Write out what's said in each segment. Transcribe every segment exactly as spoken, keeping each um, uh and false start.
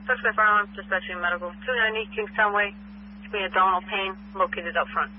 Suspect firearms, dispatching medical. two ninety Kingstown Way, experiencing abdominal pain, located up front.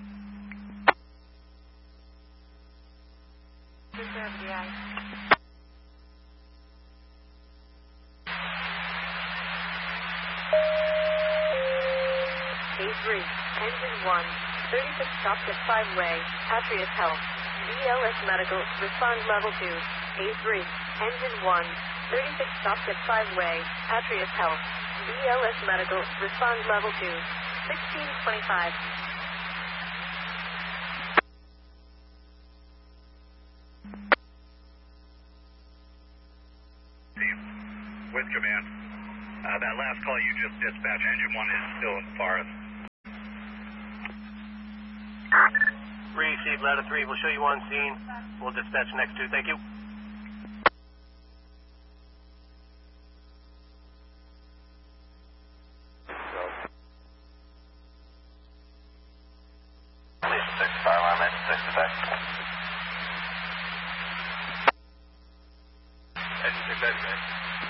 A three, engine one, thirty-six stopped at five way, Patriot Health. B L S Medical, respond level two. A three, engine one, thirty-six stopped at five way, Patriot Health. B L S Medical, respond level two. sixteen twenty-five. With command. Uh, that last call you just dispatched, engine one is still in the forest. Received, ladder three. We'll show you on scene. We'll dispatch next two. Thank you. six, fire alarm, engine six is back. Engine six, engine six.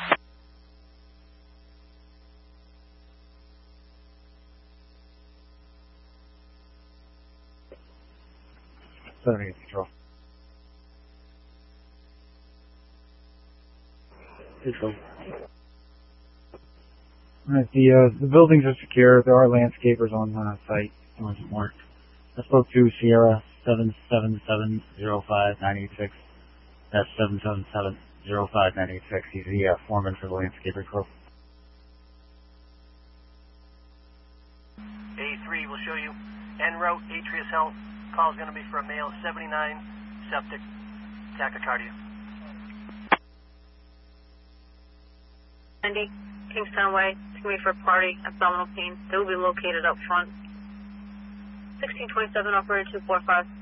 seven eight control. Control. Alright, the, uh, the buildings are secure. There are landscapers on uh, site. Someone's marked. I spoke to Sierra seven seven seven zero five nine eight six. That's seven seven seven zero five nine eight six. He's the uh, foreman for the landscaper crew. A three, we'll show you. En route, Atrius Health. Call's going to be for a male, seventy-nine, septic, tachycardia. ninety Kingstown Way, it's going to be for a party, abdominal pain. They will be located up front. sixteen twenty-seven, operator two four five.